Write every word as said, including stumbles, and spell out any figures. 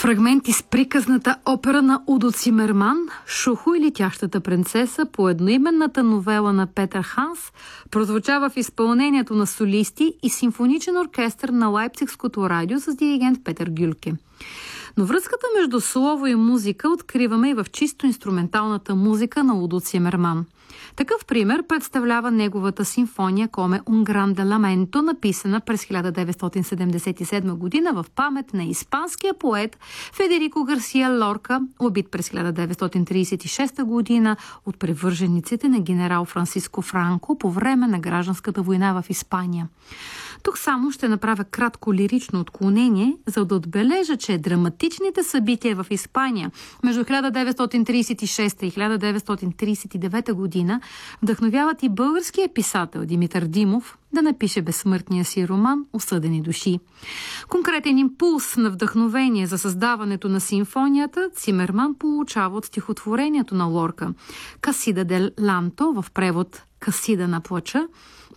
Фрагменти с приказната опера на Удо Цимерман «Шухо и летящата принцеса» по едноименната новела на Петър Ханс прозвучава в изпълнението на солисти и симфоничен оркестър на Лайпцигското радио с диригент Петър Гюлке. Но връзката между слово и музика откриваме и в чисто инструменталната музика на Удо Цимерман. Такъв пример представлява неговата симфония Come un grande lamento, написана през хиляда деветстотин седемдесет и седма година в памет на испанския поет Федерико Гарсия Лорка, убит през хиляда деветстотин тридесет и шеста година от привържениците на генерал Франсиско Франко по време на гражданската война в Испания. Тук само ще направя кратко лирично отклонение, за да отбележа, че драматичните събития в Испания между хиляда деветстотин тридесет и шеста и хиляда деветстотин тридесет и девета година вдъхновяват и българския писател Димитър Димов да напише безсмъртния си роман «Осъдени души». Конкретен импулс на вдъхновение за създаването на симфонията Цимерман получава от стихотворението на Лорка «Касида дел Ланто», в превод «Касида на плача»,